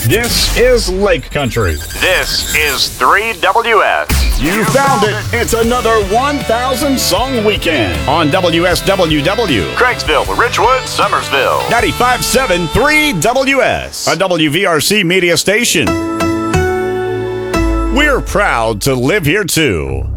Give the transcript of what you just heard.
This is Lake Country. This is 3WS. You found it. It's another 1,000 song weekend on WSWW. Craigsville, Richwood, Summersville. 95.7 3WS, a WVRC media station. We're proud to live here too.